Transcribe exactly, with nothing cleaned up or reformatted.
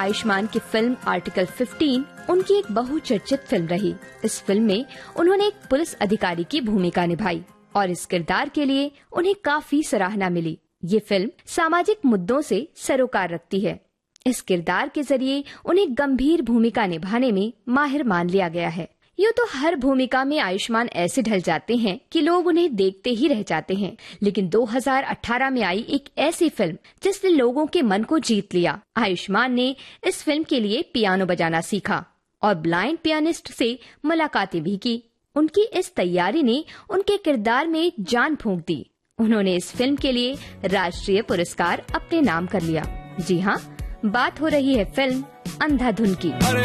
आयुष्मान की film article पंद्रह उनकी एक बहुचर्चित फिल्म रही। इस फिल्म में उन्होंने एक पुलिस अधिकारी की भूमिका निभाई और इस किरदार के लिए उन्हें काफी सराहना मिली। ये फिल्म सामाजिक मुद्दों से सरोकार रखती है। इस किरदार के जरिए उन्हें गंभीर भूमिका निभाने में माहिर मान लिया गया है। यूँ तो हर भूमिका में आयुष्मान ऐसे ढल जाते हैं कि लोग उन्हें देखते ही रह जाते हैं, लेकिन दो हज़ार अठारह में आई एक ऐसी फिल्म जिसने लोगों के मन को जीत लिया। आयुष्मान ने इस फिल्म के लिए पियानो बजाना सीखा और ब्लाइंड पियानिस्ट से मुलाकातें भी की। उनकी इस तैयारी ने उनके किरदार में जान फूंक दी। उन्होंने इस फिल्म के लिए राष्ट्रीय पुरस्कार अपने नाम कर लिया। जी हाँ, बात हो रही है फिल्म अंधाधुन की।